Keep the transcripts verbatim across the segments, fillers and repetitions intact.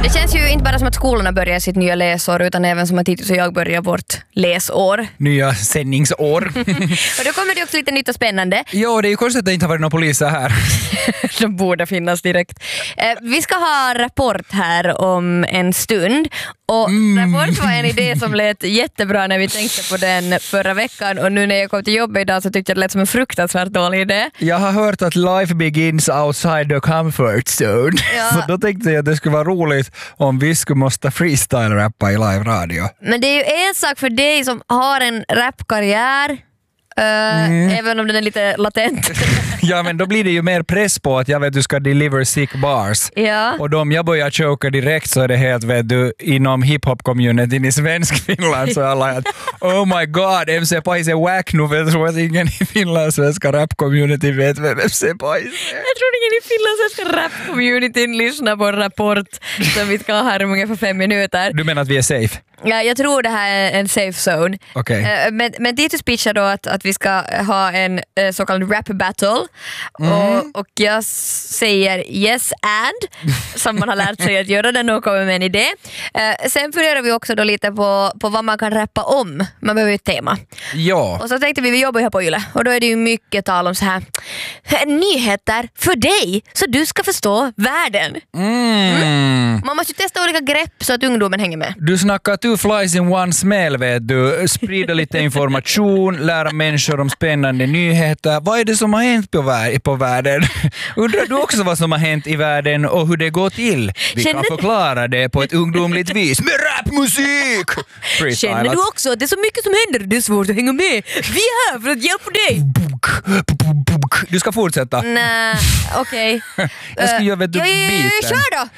Det känns ju inte bara som att skolorna börjar sitt nya läsår utan även som att Titus och jag börjar vårt läsår. Nya sändningsår. Och då kommer det också lite nytt och spännande. Ja, det är ju konstigt att det inte har varit några poliser här. De borde finnas direkt. Eh, vi ska ha rapport här om en stund. Och mm. rapport var en idé som lät jättebra när vi tänkte på den förra veckan. Och nu när jag kom till jobbet idag så tyckte jag det lät som en fruktansvärt dålig idé. Jag har hört att life begins outside the comfort zone. Ja. Så då tänkte jag att det skulle vara roligt om vi skulle måste freestyle-rappa i live-radio. Men det är ju en sak för dig som har en rapkarriär. Uh, mm. Även om den är lite latent. Ja, men då blir det ju mer press på att jag vet du ska deliver sick bars. Ja. Och om jag börjar choka direkt så är det helt, vet du, inom hiphop-communityn i svensk Finland så är alla att oh my god, M C Pais är wack nu, för jag tror att ingen i finlandssvenska rap-community vet vem M C Pais är. Jag tror ingen i finlandssvenska rap-communityn lyssnar på en rapport som vi ska ha här om ungefär fem minuter. Du menar att vi är safe? Ja, jag tror det här är en safe zone. Okay. Men, men Titus pitchar då att, att vi ska ha en så kallad rap battle. Mm. Och, och jag säger yes and, som man har lärt sig att göra den och kommer med en idé. Sen funderar vi också då lite på, på vad man kan rappa om. Man behöver ju ett tema. Ja. Och så tänkte vi, vi jobbar här på Yle. Och då är det ju mycket tal om så här nyheter för dig så du ska förstå världen. Mm. Mm. Man måste ju testa olika grepp så att ungdomen hänger med. Du snackar two flies in one smell, vet du. Sprida lite information, lära människor om spännande nyheter. Vad är det som har hänt på, vär- på världen? Undrar du också vad som har hänt i världen och hur det går till? Vi Känner... kan förklara det på ett ungdomligt vis med rapmusik! Känner du också att det är så mycket som händer? Det är svårt att hänga med. Vi är här för att hjälpa dig. Du ska fortsätta. Nej, okej. Okay. Jag ska göra vet du, ja, ja, ja, biten. Kör då!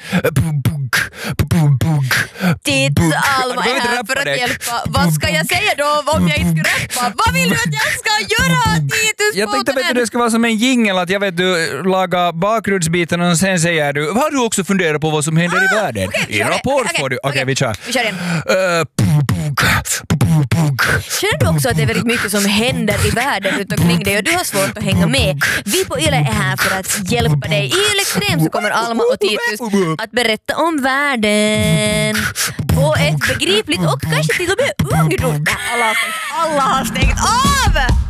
Titt, Alma är här för att det. hjälpa. Vad ska jag säga då om jag inte ska rappa? Vad vill du att jag ska göra, Titus? Jag tänkte vet du, det ska vara som en jingle att jag vet du lagar bakgrundsbiten och sen säger du har du också funderat på vad som händer ah, i världen? Okay, I rapport okay, får du. Okej, okay, okay, vi kör. Vi kör igen. Uh, Känner du också att det är väldigt mycket som händer i världen runt omkring dig och du har svårt att hänga med? Vi på Yle är här för att hjälpa dig. I Yle Extrem så kommer Alma och Titus att berätta om världen på ett begripligt och kanske till och med ungdom. Alla har stängt, alla har stängt av!